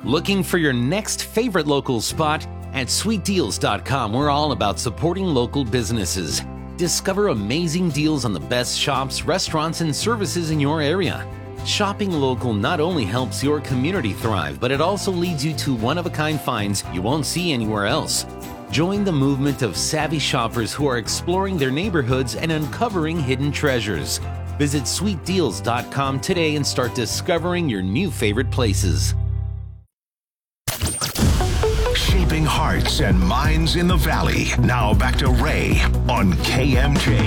Looking for your next favorite local spot? At sweetdeals.com, we're all about supporting local businesses. Discover amazing deals on the best shops, restaurants, and services in your area. Shopping local not only helps your community thrive, but it also leads you to one-of-a-kind finds you won't see anywhere else. Join the movement of savvy shoppers who are exploring their neighborhoods and uncovering hidden treasures. Visit sweetdeals.com today and start discovering your new favorite places. Shaping hearts and minds in the Valley. Now back to Ray on KMJ.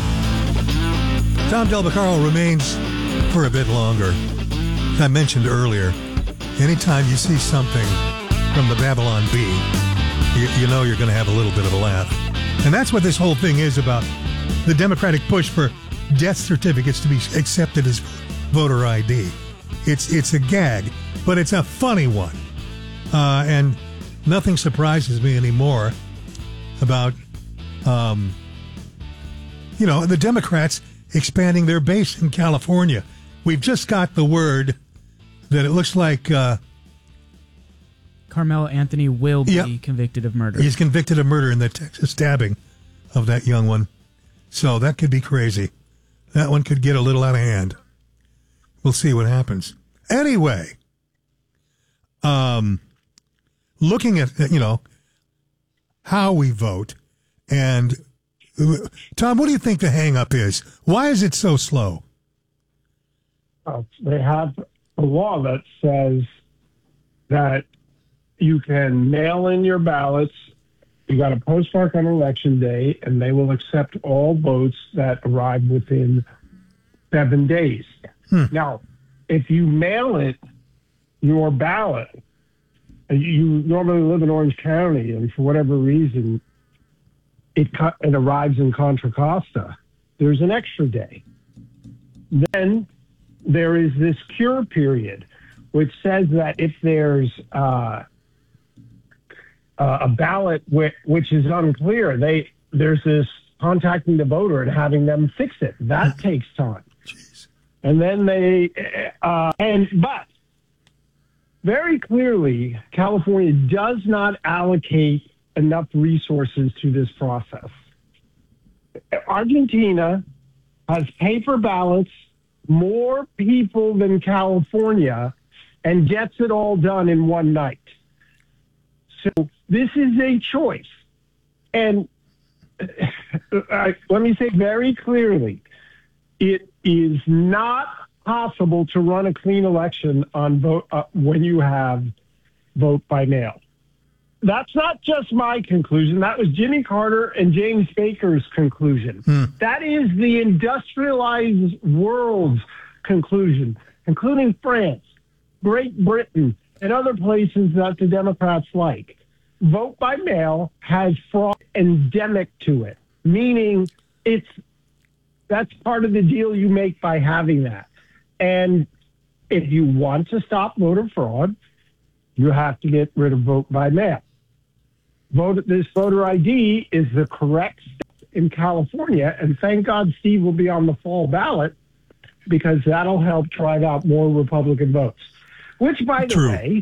Tom Del Beccaro remains for a bit longer. As I mentioned earlier, anytime you see something from the Babylon Bee, you know you're going to have a little bit of a laugh. And that's what this whole thing is about, the Democratic push for death certificates to be accepted as voter ID. It's a gag, but it's a funny one. And nothing surprises me anymore about, the Democrats expanding their base in California. We've just got the word that it looks like Carmelo Anthony will be convicted of murder. He's convicted of murder in the Texas stabbing of that young one. So that could be crazy. That one could get a little out of hand. We'll see what happens. Anyway, looking at, how we vote, and Tom, what do you think the hang-up is? Why is it so slow? They have a law that says that you can mail in your ballots. You got a postmark on election day, and they will accept all votes that arrive within 7 days. Now, if you mail it, your ballot, you normally live in Orange County, and for whatever reason, it arrives in Contra Costa, there's an extra day. Then there is this cure period, which says that if there's a ballot which is unclear, there's this contacting the voter and having them fix it. That takes time. Jeez. And then but very clearly, California does not allocate enough resources to this process. Argentina has paper ballots, more people than California, and gets it all done in one night. So this is a choice. And let me say very clearly, it is not possible to run a clean election on vote when you have vote by mail. That's not just my conclusion. That was Jimmy Carter and James Baker's conclusion. That is the industrialized world's conclusion, including France, Great Britain, and other places that the Democrats like. Vote by mail has fraud endemic to it, meaning that's part of the deal you make by having that. And if you want to stop voter fraud, you have to get rid of vote by mail. This voter ID is the correct step in California, and thank God Steve will be on the fall ballot because that'll help drive out more Republican votes. Which, by the way,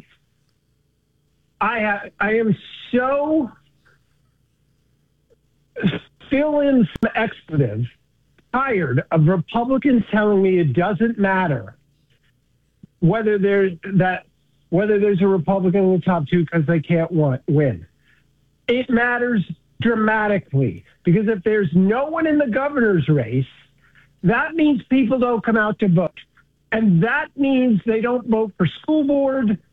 I am so fill in some expletive tired of Republicans telling me it doesn't matter whether there's a Republican in the top two because they can't win. It matters dramatically because if there's no one in the governor's race, that means people don't come out to vote. And that means they don't vote for school board.